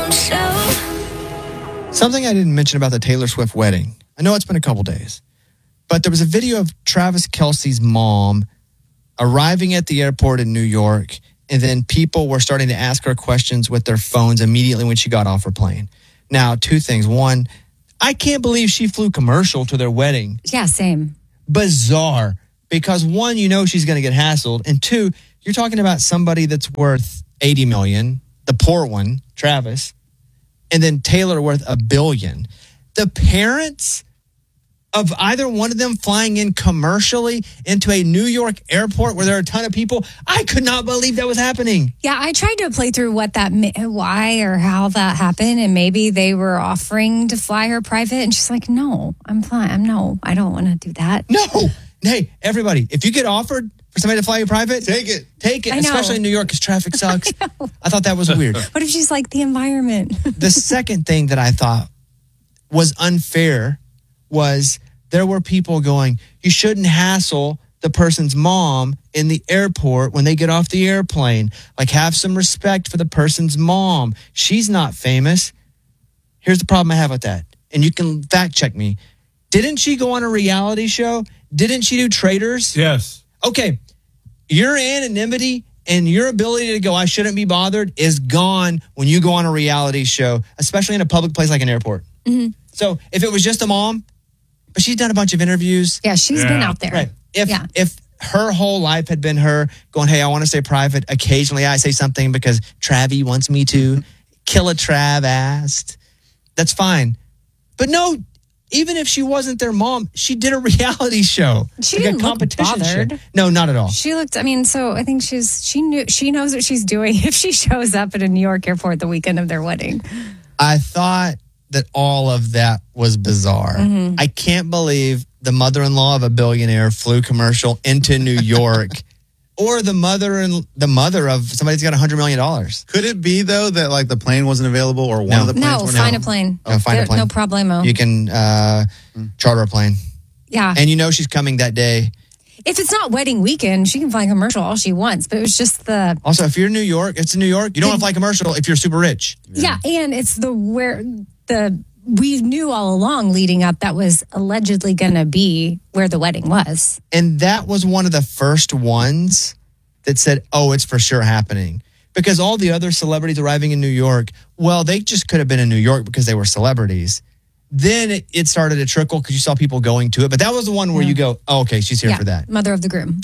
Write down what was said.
Something I didn't mention about the Taylor Swift wedding. I know it's been a couple days, but there was a video of Travis Kelce's mom arriving at the airport in New York, and then people were starting to ask her questions with their phones immediately when she got off her plane. Now, two things. One, I can't believe she flew commercial to their wedding. Yeah, same. Bizarre. Because one, you know she's going to get hassled. And two, you're talking about somebody that's worth $80 million, the poor one, Travis, and then Taylor worth $1 billion. The parents of either one of them flying in commercially into a New York airport where there are a ton of people, I could not believe that was happening. Yeah, I tried to play through why or how that happened, and maybe they were offering to fly her private, and she's like, "No, I don't want to do that." No, hey, everybody, if you get offered for somebody to fly you private, take it. Especially in New York because traffic sucks. I thought that was weird. What if she's like the environment? The second thing that I thought was unfair was there were people going, you shouldn't hassle the person's mom in the airport when they get off the airplane. Like, have some respect for the person's mom. She's not famous. Here's the problem I have with that. And you can fact check me. Didn't she go on a reality show? Didn't she do Traitors? Yes. Okay. Your anonymity and your ability to go, I shouldn't be bothered, is gone when you go on a reality show, especially in a public place like an airport. Mm-hmm. So if it was just a mom, but she's done a bunch of interviews. Yeah, she's been out there. Right. If her whole life had been her going, hey, I want to stay private. Occasionally I say something because Travie wants me to. Killa Trav asked. That's fine. But no, even if she wasn't their mom, she did a reality show. She didn't look bothered. Show. No, not at all. She looked, so I think she knows what she's doing if she shows up at a New York airport the weekend of their wedding. I thought that all of that was bizarre. Mm-hmm. I can't believe the mother-in-law of a billionaire flew commercial into New York, or the mother of somebody that's got $100 million. Could it be though that like the plane wasn't available, or one of the planes? No, find a plane. Find a plane. No problemo. You can charter a plane. Yeah, and you know she's coming that day. If it's not wedding weekend, she can fly commercial all she wants. But it was just Also, if you're in New York, it's in New York. You don't want to fly commercial if you're super rich. Yeah, and it's we knew all along leading up that was allegedly going to be where the wedding was. And that was one of the first ones that said, oh, it's for sure happening. Because all the other celebrities arriving in New York, well, they just could have been in New York because they were celebrities. Then it started to trickle because you saw people going to it. But that was the one where you go, oh, okay, she's here for that. Mother of the groom.